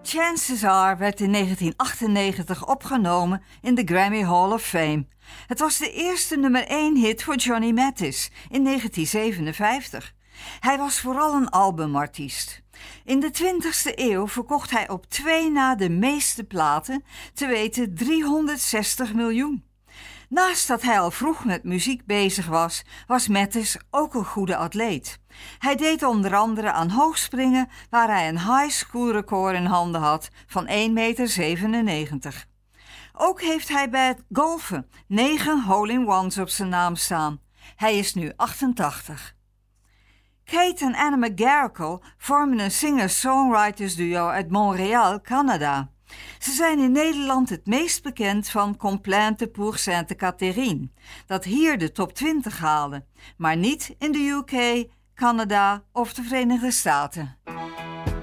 Chances Are werd in 1998 opgenomen in de Grammy Hall of Fame. Het was de eerste nummer 1 hit voor Johnny Mathis in 1957. Hij was vooral een albumartiest. In de 20e eeuw verkocht hij op 2 na de meeste platen, te weten 360 miljoen. Naast dat hij al vroeg met muziek bezig was Mathis ook een goede atleet. Hij deed onder andere aan hoogspringen, waar hij een high school record in handen had van 1,97 meter. Ook heeft hij bij het golfen 9 hole-in-ones op zijn naam staan. Hij is nu 88. Kate en Anna McGarrigle vormen een singer-songwriters duo uit Montréal, Canada. Ze zijn in Nederland het meest bekend van Complainte pour Sainte-Catherine, dat hier de top 20 haalde, maar niet in de UK, Canada of de Verenigde Staten.